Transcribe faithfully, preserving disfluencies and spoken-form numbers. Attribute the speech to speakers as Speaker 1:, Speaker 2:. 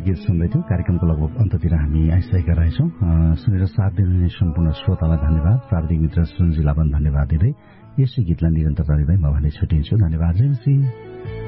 Speaker 1: गीत सुन्दै थियौं। कार्यक्रमको लगभग अन्ततिर हामी आइसकेका रहेछौं। सुनेर साथ दिने सम्पूर्ण श्रोतालाई धन्यवाद। प्राविधिक मित्र सुनजीलाई पनि धन्यवाद दिँदै यसै गीतलाई निरन्तरता दिँदै म भने छुट्टिन्छु। धन्यवाद।